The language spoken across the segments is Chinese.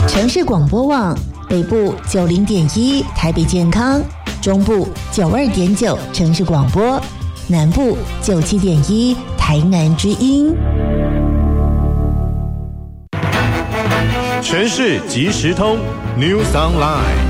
城市广播网北部90.1台北健康，中部92.9城市广播，南部97.1台南之音。 城市即时通 News Online。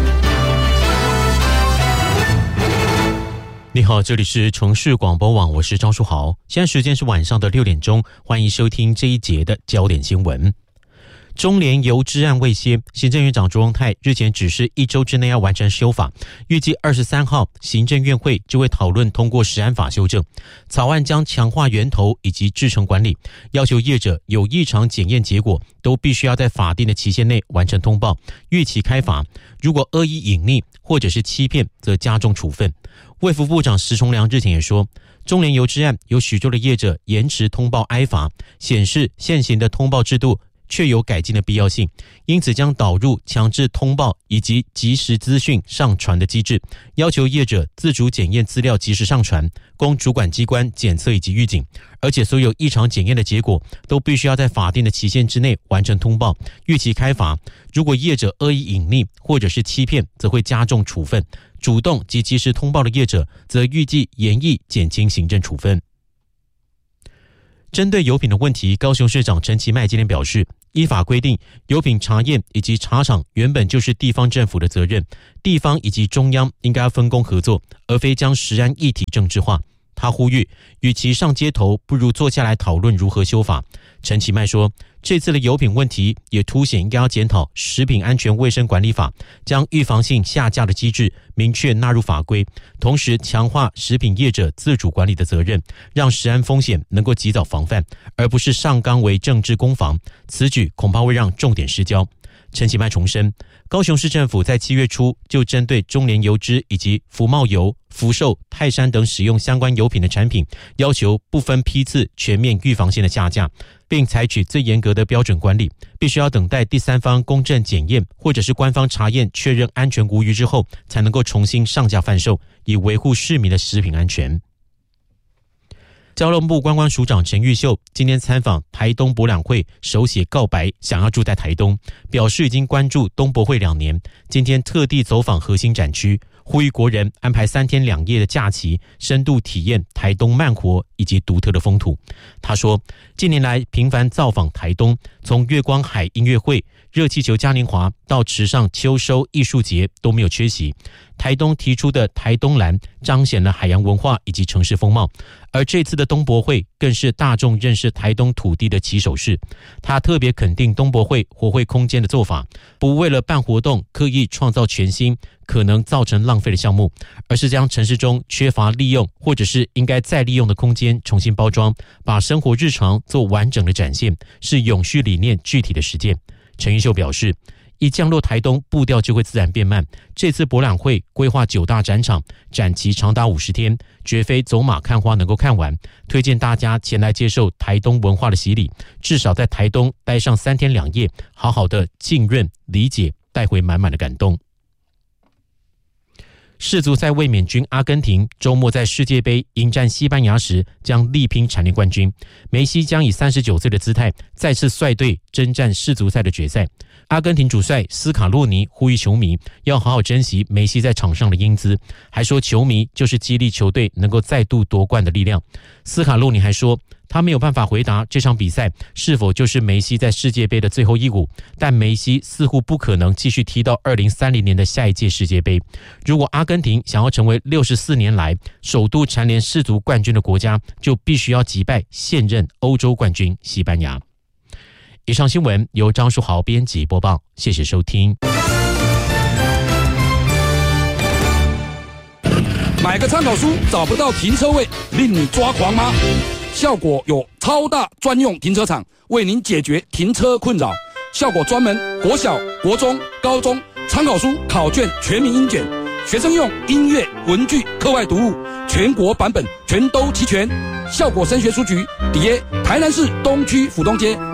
你好，这里是城市广播网，我是张书豪。现在时间是晚上的6点钟，欢迎收听这一节的焦点新闻。中联邮支案未歇，行政院长卓荣泰日前指示1周之内要完成修法，预计23号行政院会就会讨论通过食安法修正草案，将强化源头以及制程管理，要求业者有异常检验结果都必须要在法定的期限内完成通报，预期开罚，如果恶意隐匿或者是欺骗则加重处分。卫福部长石崇良日前也说，中联邮支案有许多的业者延迟通报挨罚，显示现行的通报制度确有改进的必要性，因此将导入强制通报以及即时资讯上传的机制，要求业者自主检验资料及时上传，供主管机关检测以及预警，而且所有异常检验的结果都必须要在法定的期限之内完成通报，预期开罚，如果业者恶意隐匿或者是欺骗，则会加重处分，主动及及时通报的业者则预计严议减轻行政处分。针对油品的问题，高雄市长陈其迈今天表示，依法规定，油品查验以及查厂原本就是地方政府的责任，地方以及中央应该要分工合作，而非将食安议题政治化。他呼吁，与其上街头，不如坐下来讨论如何修法。陈其迈说，这次的油品问题也凸显应该要检讨食品安全卫生管理法，将预防性下架的机制明确纳入法规，同时强化食品业者自主管理的责任，让食安风险能够及早防范，而不是上纲为政治攻防，此举恐怕会让重点失焦。陈其迈重申，高雄市政府在7月初就针对中联邮支以及福茂油、福寿、泰山等使用相关油品的产品，要求不分批次全面预防性的下架，并采取最严格的标准管理，必须要等待第三方公正检验或者是官方查验确认安全无虞之后，才能够重新上架贩售，以维护市民的食品安全。交通部观光署长陈玉秀今天参访台东博览会，手写告白想要住在台东，表示已经关注东博会2年，今天特地走访核心展区，呼吁国人安排3天2夜的假期，深度体验台东慢活以及独特的风土。他说，近年来频繁造访台东，从月光海音乐会、热气球嘉年华到池上秋收艺术节都没有缺席。台东提出的台东蓝彰显了海洋文化以及城市风貌，而这次的东博会更是大众认识台东土地的起手式。他特别肯定东博会活会空间的做法，不为了办活动刻意创造全新可能造成浪费的项目，而是将城市中缺乏利用或者是应该再利用的空间重新包装，把生活日常做完整的展现，是永续理念具体的实践。陈玉秀表示，一降落台东，步调就会自然变慢。这次博览会规划9大展场，展期长达50天，绝非走马看花能够看完。推荐大家前来接受台东文化的洗礼，至少在台东待上3天2夜，好好的浸润、理解，带回满满的感动。世足赛卫冕军阿根廷周末在世界杯迎战西班牙时将力拼蝉联冠军，梅西将以39岁的姿态再次率队征战世足赛的决赛。阿根廷主帅斯卡洛尼呼吁球迷要好好珍惜梅西在场上的英姿，还说球迷就是激励球队能够再度夺冠的力量。斯卡洛尼还说，他没有办法回答这场比赛是否就是梅西在世界杯的最后一舞，但梅西似乎不可能继续踢到2030年的下一届世界杯。如果阿根廷想要成为64年来首度蝉联世足冠军的国家，就必须要击败现任欧洲冠军西班牙。以上新闻由张书豪编辑播报，谢谢收听。 买个参考书找不到停车位，令你抓狂吗？效果有超大专用停车场，为您解决停车困扰。效果专门国小、国中、高中参考书考卷全民英检，学生用音乐、文具、课外读物，全国版本全都齐全。效果升学书局底耶台南市东区府东街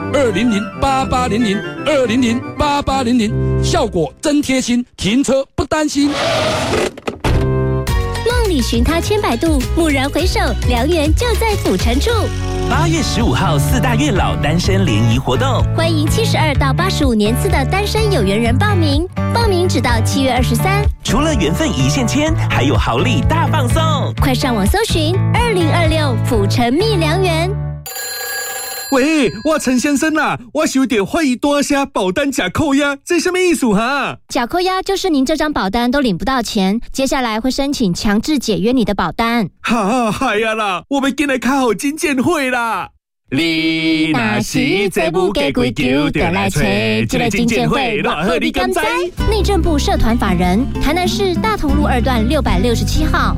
2008800，效果真贴心，停车不担心。 梦里寻他千百度，蓦然回首，良缘就在府城处。 8月15号4大月老单身联谊活动， 欢迎72到85年次的单身有缘人报名，报名直到7月23。 除了缘分一线牵，还有好礼大放送， 快上网搜寻2026府城蜜良缘。 喂，我陈先生啊，我有点怀疑多下保单假扣押，这什么意思哈？ 假扣押就是您这张保单都领不到钱，接下来会申请强制解约你的保单。 嗨呀啦，我们今来开好金鉴会啦！ 你若是做不过规矩，就来找这个金鉴会，我贺你甘知。内政部社团法人，台南市大同路2段667号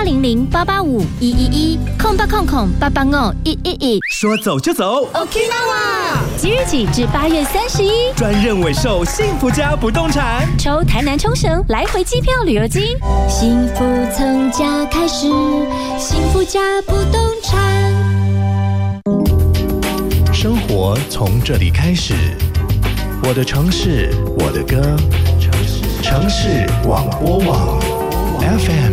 ，0800-885-111，0800-885-111。 说走就走 Okinawa， 即日起至8月31， 专任委售幸福家不动产， 抽台南冲绳来回机票旅游金。幸福从家开始，幸福家不动产。 生活从这里开始，我的城市，我的歌，城市广播网 FM